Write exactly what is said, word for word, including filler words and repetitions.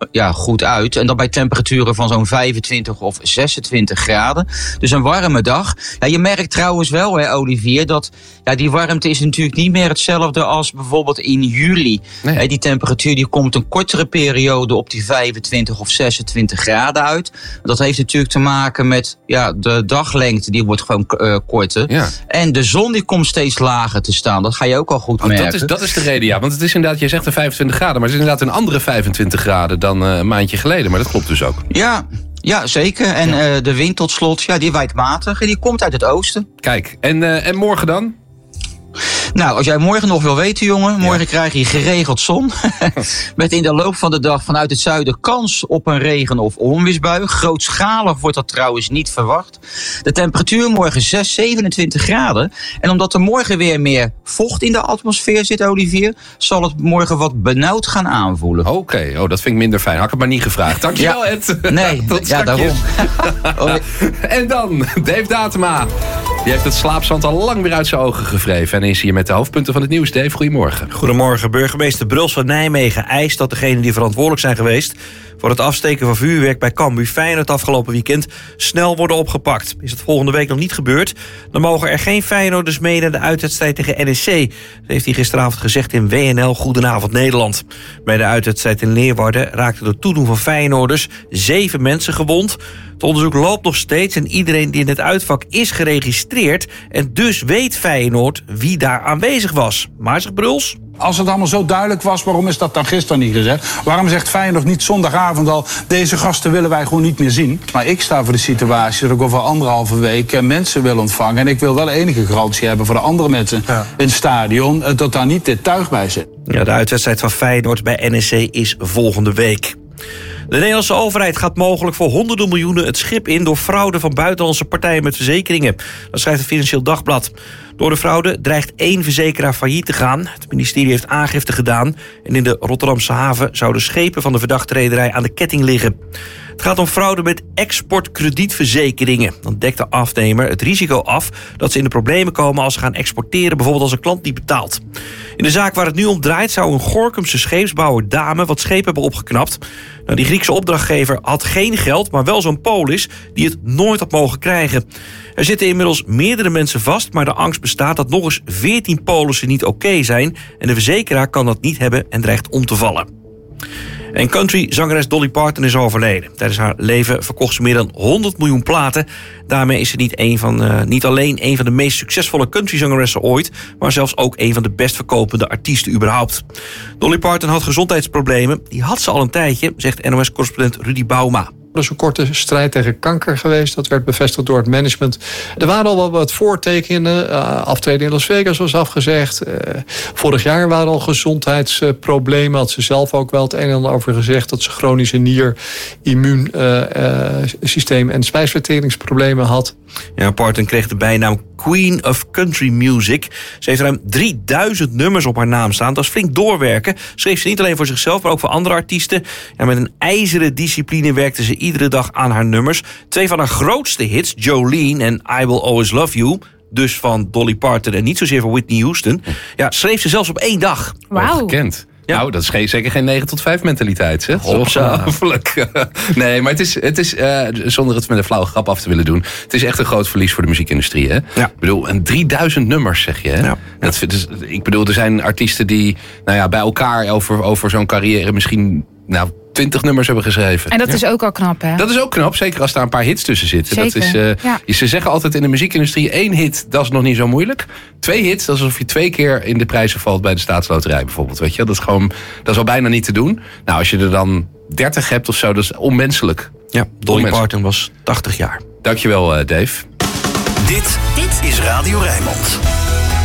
ja, goed uit. En dat bij temperaturen van zo'n vijfentwintig of zesentwintig graden. Dus een warme dag. Ja, je merkt trouwens wel, hè, Olivier, dat ja, die warmte is natuurlijk niet meer hetzelfde als bijvoorbeeld in juli. Nee. Hè, die temperatuur die komt een kortere periode op die vijfentwintig of zesentwintig graden uit. Dat heeft natuurlijk te maken met ja, de daglengte, die wordt gewoon uh, korter. Ja. En de zon die komt steeds lager te staan. Dat ga je ook al goed Oh, merken. dat, is, dat is de reden, ja. Want het is inderdaad, jij zegt een vijfentwintig graden, maar het is inderdaad een andere vijfentwintig graden dan uh, een maandje geleden. Maar dat klopt dus ook. Ja, ja zeker. En ja. uh, de wind tot slot, ja, die waait matig en die komt uit het oosten. Kijk, en, uh, en morgen dan? Nou, als jij morgen nog wil weten, jongen, morgen ja. krijg je geregeld zon. Met in de loop van de dag vanuit het zuiden kans op een regen- of onweersbui. Grootschalig wordt dat trouwens niet verwacht. De temperatuur morgen zes, zevenentwintig graden. En omdat er morgen weer meer vocht in de atmosfeer zit, Olivier, zal het morgen wat benauwd gaan aanvoelen. Oké, okay. oh, dat vind ik minder fijn. Had ik het maar niet gevraagd. Dankjewel, ja. Ed. Nee, Tot ja, daarom. En dan, Dave Datema. Die heeft het slaapzand al lang weer uit zijn ogen gevreven. En is hier met de hoofdpunten van het nieuws. Dave, goedemorgen. Goedemorgen. Burgemeester Bruls van Nijmegen eist dat degenen die verantwoordelijk zijn geweest voor het afsteken van vuurwerk bij Cambuur Feyenoord afgelopen weekend snel worden opgepakt. Is het volgende week nog niet gebeurd, dan mogen er geen Feyenoorders mee naar de uitwedstrijd tegen N E C. Dat heeft hij gisteravond gezegd in W N L Goedenavond Nederland. Bij de uitwedstrijd in Leeuwarden raakten door toedoen van Feyenoorders zeven mensen gewond. Het onderzoek loopt nog steeds en iedereen die in het uitvak is geregistreerd. En dus weet Feyenoord wie daar aanwezig was. Maar zegt Bruls, als het allemaal zo duidelijk was, waarom is dat dan gisteren niet gezegd? Waarom zegt Feyenoord niet zondagavond al, deze gasten willen wij gewoon niet meer zien? Maar ik sta voor de situatie dat ik over anderhalve week mensen wil ontvangen. En ik wil wel enige garantie hebben voor de andere mensen ja. in het stadion, dat daar niet dit tuig bij zit. Ja, de uitwedstrijd van Feyenoord bij N E C is volgende week. De Nederlandse overheid gaat mogelijk voor honderden miljoenen het schip in door fraude van buitenlandse partijen met verzekeringen. Dat schrijft het Financieel Dagblad. Door de fraude dreigt één verzekeraar failliet te gaan. Het ministerie heeft aangifte gedaan en in de Rotterdamse haven zouden schepen van de verdachte rederij aan de ketting liggen. Het gaat om fraude met exportkredietverzekeringen. Dan dekt de afnemer het risico af dat ze in de problemen komen als ze gaan exporteren, bijvoorbeeld als een klant niet betaalt. In de zaak waar het nu om draait zou een Gorincumse scheepsbouwer Dame wat schepen hebben opgeknapt. Nou, die Griekse opdrachtgever had geen geld, maar wel zo'n polis die het nooit had mogen krijgen. Er zitten inmiddels meerdere mensen vast, maar de angst bestaat dat nog eens veertien polissen niet oké okay zijn en de verzekeraar kan dat niet hebben en dreigt om te vallen. En country-zangeres Dolly Parton is overleden. Tijdens haar leven verkocht ze meer dan honderd miljoen platen. Daarmee is ze niet, een van, uh, niet alleen een van de meest succesvolle country-zangeressen ooit, maar zelfs ook een van de best verkopende artiesten überhaupt. Dolly Parton had gezondheidsproblemen. Die had ze al een tijdje, zegt N O S-correspondent Rudy Bauma. Er is een korte strijd tegen kanker geweest. Dat werd bevestigd door het management. Er waren al wel wat voortekenen. Uh, aftreden in Las Vegas was afgezegd. Uh, vorig jaar waren al gezondheidsproblemen. Had ze zelf ook wel het een en ander over gezegd. Dat ze chronische nier, immuunsysteem uh, uh, en spijsverteringsproblemen had. Ja, Parton kreeg de bijnaam Queen of Country Music. Ze heeft ruim drieduizend nummers op haar naam staan. Dat is flink doorwerken. Schreef ze niet alleen voor zichzelf, maar ook voor andere artiesten. Ja, met een ijzeren discipline werkte ze iedere dag aan haar nummers. Twee van haar grootste hits, Jolene en I Will Always Love You, dus van Dolly Parton en niet zozeer van Whitney Houston, ja, schreef ze zelfs op één dag. Wauw. Ongekend. Ja. Nou, dat is geen, zeker geen negen tot vijf mentaliteit, zeg. Ongelooflijk. Nee, maar het is, het is uh, zonder het met een flauwe grap af te willen doen, het is echt een groot verlies voor de muziekindustrie, hè? Ja. Ik bedoel, en drieduizend nummers, zeg je, hè? Ja. Dat, dus, ik bedoel, er zijn artiesten die, nou ja, bij elkaar over, over zo'n carrière misschien, nou, twintig nummers hebben geschreven. En dat ja. is ook al knap, hè? Dat is ook knap, zeker als daar een paar hits tussen zitten. Zeker, dat is, uh, ja. Ze zeggen altijd in de muziekindustrie, één hit, dat is nog niet zo moeilijk. Twee hits, dat is alsof je twee keer in de prijzen valt bij de staatsloterij bijvoorbeeld. Weet je? Dat is gewoon, dat is al bijna niet te doen. Nou, als je er dan dertig hebt of zo, dat is onmenselijk. Ja, Dolly Parton was tachtig jaar. Dankjewel, uh, Dave. Dit, dit is Radio Rijnmond.